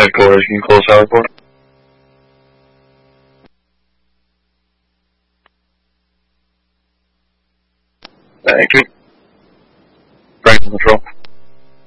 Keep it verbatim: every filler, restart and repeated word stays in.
Headquarters, can you close out report? Thank you. Franklin Control.